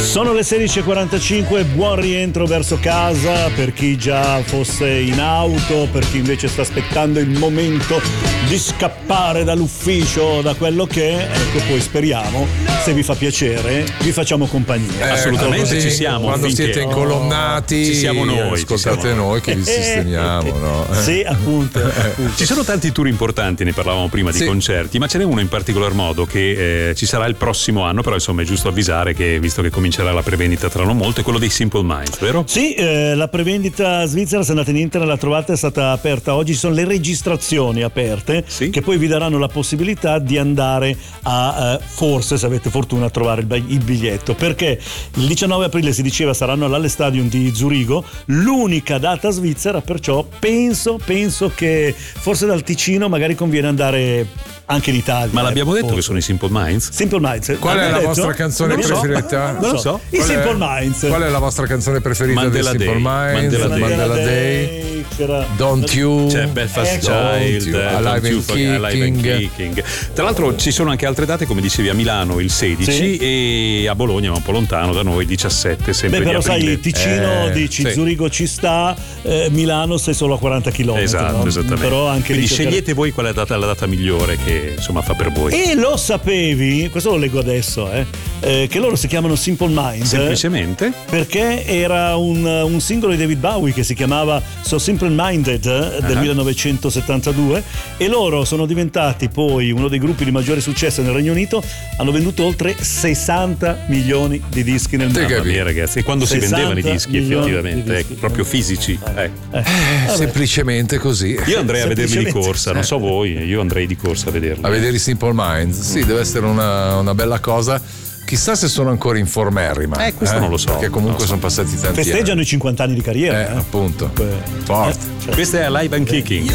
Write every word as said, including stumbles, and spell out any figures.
Sono le sedici e quarantacinque, buon rientro verso casa per chi già fosse in auto, per chi invece sta aspettando il momento di scappare dall'ufficio, da quello che è. Ecco, poi speriamo, se vi fa piacere, vi facciamo compagnia. Eh, assolutamente, così, ci siamo. Quando finché... siete incolonnati, ci siamo noi. ascoltate ci siamo noi che vi sistemiamo, no? Sì, appunto, appunto. Ci sono tanti tour importanti, ne parlavamo prima, di Sì. concerti, ma ce n'è uno in particolar modo che eh, ci sarà il prossimo anno, però insomma è giusto avvisare che, visto che comincerà la prevendita tra non molto, è quello dei Simple Minds, vero? Sì, eh, la prevendita svizzera, se andate in internet la trovate, è stata aperta oggi, ci sono le registrazioni aperte, Sì. che poi vi daranno la possibilità di andare a, eh, forse se avete fortuna, a trovare il, il biglietto, perché il diciannove aprile si diceva saranno all'Allestadium di Zurigo, l'unica data svizzera, perciò penso, penso che forse dal Ticino magari conviene andare anche in Italia. Ma l'abbiamo eh, detto forse. che sono i Simple Minds? Simple Minds. Qual è la detto? vostra canzone Non lo so. preferita? Non lo so. I Qual è- Simple Minds. Qual è la vostra canzone preferita Mandela dei Simple Day. Minds? Mandela Day. Mandela Day. c'era- Don't You. C'è Belfast Ecco. Child, Don't You, eh, Alive Don't You and Forget- Alive and Kicking. Kicking. Tra l'altro ci sono anche altre date, come dicevi, a Milano il sedici Sì. e a Bologna, ma un po' lontano da noi, il diciassette, sempre Beh, di però aprile. sai, Ticino Eh, dici sì. Zurigo ci sta, eh, Milano sei solo a quaranta chilometri. Esatto, no? esattamente. Però anche Quindi lì cercare- scegliete voi qual è la data, la data migliore che insomma fa per voi. E lo sapevi, questo lo leggo adesso, eh, eh, che loro si chiamano Simple Minds. Semplicemente Perché era un, un singolo di David Bowie che si chiamava So Simple Minded eh, del Ah. millenovecentosettantadue, e loro sono diventati poi uno dei gruppi di maggiore successo nel Regno Unito, hanno venduto oltre sessanta milioni di dischi nel Te mondo. Mamma mia, ragazzi, e quando si sessanta vendevano i dischi milioni effettivamente, di ecco, dischi. proprio fisici. ecco. Eh, vabbè. Semplicemente così. Io andrei a vederli di Semplicemente. corsa, non so voi, io andrei di corsa a vederli. A vedere i Simple Minds. Sì, deve essere una, una bella cosa. Chissà se sono ancora in formerrima. Eh, questo non lo so, Perché comunque non lo so. sono passati tanti Festeggiano anni. i cinquanta anni di carriera. Eh, eh. appunto. Eh, Forte. cioè- Questa è Alive and Kicking.